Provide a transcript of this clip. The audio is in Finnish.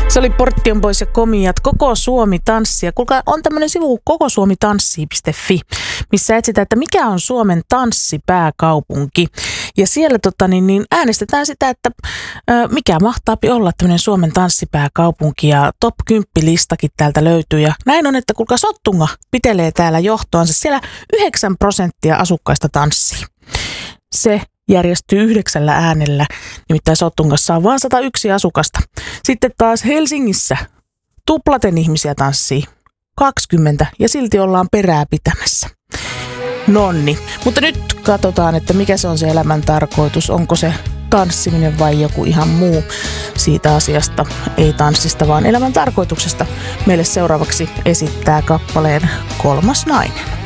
Se oli Portion Boys ja Komiat, Koko Suomi tanssia. Kuulkaa, on tämmöinen sivu kokosuomitanssi.fi, missä etsitään, että mikä on Suomen tanssipääkaupunki. Ja siellä äänestetään sitä, että mikä mahtaapi olla tämmöinen Suomen tanssipääkaupunki. Ja top 10-listakin täältä löytyy. Ja näin on, että kuulkaa, Sottunga pitelee täällä johtoansa. Siellä 9% asukkaista tanssii. Se järjestyy 9 äänellä, nimittäin Sottungassa on vain 101 asukasta. Sitten taas Helsingissä tuplaten ihmisiä tanssii 20 ja silti ollaan perää pitämässä. Nonni, mutta nyt katsotaan, että mikä se on se elämän tarkoitus. Onko se tanssiminen vai joku ihan muu? Siitä asiasta ei tanssista, vaan elämän tarkoituksesta. Meille seuraavaksi esittää kappaleen 3. nainen.